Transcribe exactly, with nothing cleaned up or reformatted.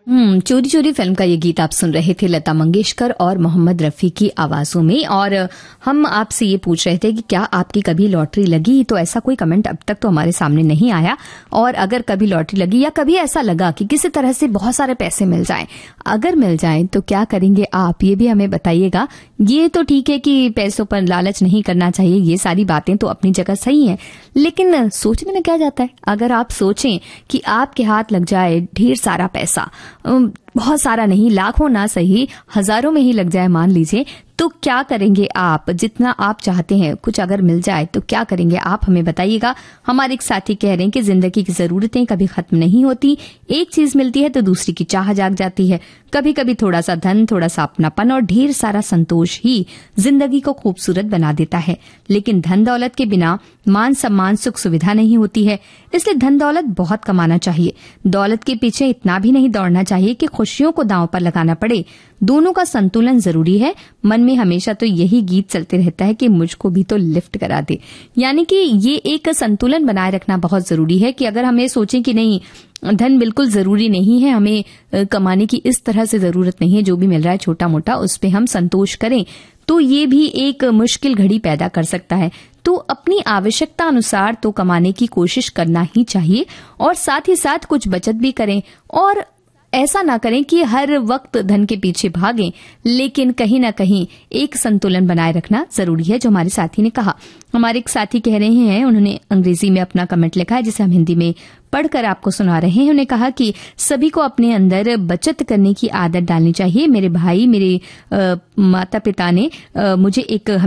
हम्म चोरी चोरी फिल्म का ये गीत आप सुन रहे थे लता मंगेशकर और मोहम्मद रफी की आवाजों में। और हम आपसे ये पूछ रहे थे कि क्या आपकी कभी लॉटरी लगी, तो ऐसा कोई कमेंट अब तक तो हमारे सामने नहीं आया। और अगर कभी लॉटरी लगी या कभी ऐसा लगा कि किसी तरह से बहुत सारे पैसे मिल जाएं, अगर मिल जाएं तो क्या करेंगे आप, ये भी हमें बताइएगा। ये तो ठीक है कि पैसों पर लालच नहीं करना चाहिए, ये सारी बातें तो अपनी जगह सही है, लेकिन सोचने में क्या जाता है। अगर आप सोचें कि आपके हाथ लग जाए ढेर सारा पैसा, बहुत सारा नहीं, लाखों ना सही हजारों में ही लग जाए मान लीजिए, तो क्या करेंगे आप। जितना आप चाहते हैं कुछ अगर मिल जाए तो क्या करेंगे आप, हमें बताइएगा। हमारे एक साथी कह रहे हैं कि जिंदगी की जरूरतें कभी खत्म नहीं होती, एक चीज मिलती है तो दूसरी की चाह जाग जाती है। कभी कभी थोड़ा सा धन, थोड़ा सा अपनापन और ढेर सारा संतोष ही जिंदगी को खूबसूरत बना देता है। लेकिन धन दौलत के बिना मान सम्मान सुख सुविधा नहीं होती है, इसलिए धन दौलत बहुत कमाना चाहिए। दौलत के पीछे इतना भी नहीं दौड़ना चाहिए कि खुशियों को दांव पर लगाना पड़े। दोनों का संतुलन जरूरी है। मन में हमेशा तो यही गीत चलते रहता है कि मुझको भी तो लिफ्ट करा दे। यानी कि ये एक संतुलन बनाए रखना बहुत जरूरी है कि अगर हमें सोचें कि नहीं धन बिल्कुल जरूरी नहीं है, हमें कमाने की इस तरह से जरूरत नहीं है, जो भी मिल रहा है छोटा मोटा उस पे हम संतोष करें, तो ये भी एक मुश्किल घड़ी पैदा कर सकता है। तो अपनी आवश्यकता अनुसार तो कमाने की कोशिश करना ही चाहिए और साथ ही साथ कुछ बचत भी करें। और ऐसा ना करें कि हर वक्त धन के पीछे भागें, लेकिन कहीं ना कहीं एक संतुलन बनाए रखना जरूरी है, जो हमारे साथी ने कहा। हमारे एक साथी कह रहे हैं, उन्होंने अंग्रेजी में अपना कमेंट लिखा है जिसे हम हिंदी में पढ़कर आपको सुना रहे हैं। उन्होंने कहा कि सभी को अपने अंदर बचत करने की आदत डालनी चाहिए। मेरे भाई, मेरे माता पिता ने आ, मुझे एक